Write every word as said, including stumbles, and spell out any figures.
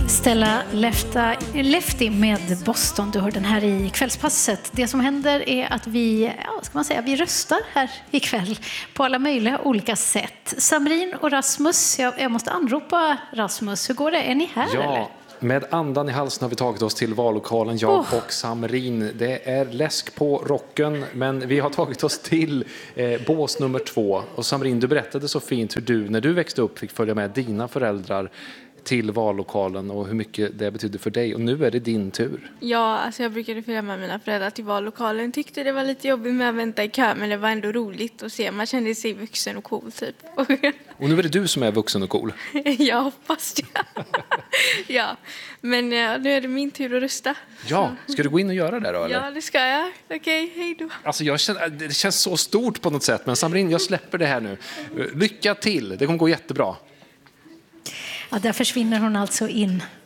Stella Lefta, Lefty med Boston. Du hör den här i kvällspasset. Det som händer är att vi, ja, ska man säga, vi röstar här ikväll på alla möjliga olika sätt. Samrin och Rasmus, jag, jag måste anropa Rasmus. Hur går det? Är ni här ja. eller? Med andan i halsen har vi tagit oss till vallokalen, jag Oh. och Samrin. Det är läsk på rocken, men vi har tagit oss till eh, bås nummer två. Och Samrin, du berättade så fint hur du, när du växte upp, fick följa med dina föräldrar till vallokalen och hur mycket det betydde för dig. Och nu är det din tur. Ja, alltså jag brukade följa med mina föräldrar till vallokalen. Tyckte det var lite jobbigt med att vänta i kö, men det var ändå roligt att se. Man kände sig vuxen och cool typ. Och nu är det du som är vuxen och cool. Jag hoppas det. Ja, men ja, nu är det min tur att rösta. Ja, ska du gå in och göra det då eller? Ja, det ska jag. Okej, hej då. Alltså jag känner, det känns så stort på något sätt, men Samrin, jag släpper det här nu. Lycka till, det kommer gå jättebra. Ja, där försvinner hon alltså in